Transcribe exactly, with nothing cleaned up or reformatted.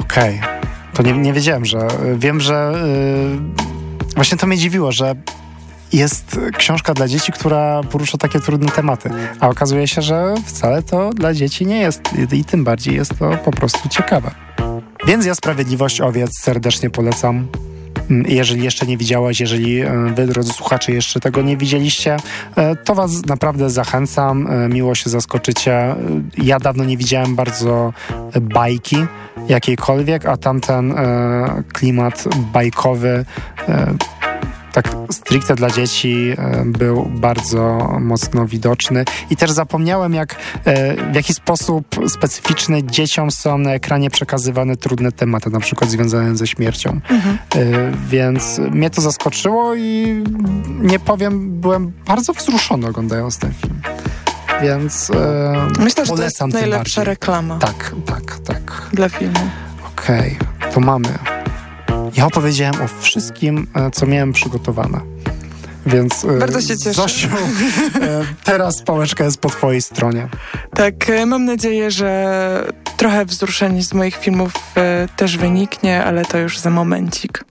Okej. Okay. To nie, nie wiedziałem, że... Wiem, że... Yy, właśnie to mnie dziwiło, że jest książka dla dzieci, która porusza takie trudne tematy. A okazuje się, że wcale to dla dzieci nie jest. I, i tym bardziej jest to po prostu ciekawe. Więc ja Sprawiedliwość owiec serdecznie polecam. Jeżeli jeszcze nie widziałaś, jeżeli wy, drodzy słuchacze, jeszcze tego nie widzieliście, to was naprawdę zachęcam. Miło się zaskoczycie. Ja dawno nie widziałem bardzo bajki jakiejkolwiek, a tamten e, klimat bajkowy e, tak stricte dla dzieci e, był bardzo mocno widoczny. I też zapomniałem, jak, e, w jaki sposób specyficzny dzieciom są na ekranie przekazywane trudne tematy, na przykład związane ze śmiercią. Mhm. E, więc mnie to zaskoczyło i nie powiem, byłem bardzo wzruszony oglądając ten film. Więc e, myślę, że polecam to jest najlepsza reklama. Tak, tak, tak. Dla filmu. Okej, okay, to mamy. Ja opowiedziałem o wszystkim, co miałem przygotowane. Więc bardzo się cieszę. Zosiu, teraz pałeczka jest po twojej stronie. Tak, mam nadzieję, że trochę wzruszenie z moich filmów też wyniknie, ale to już za momencik.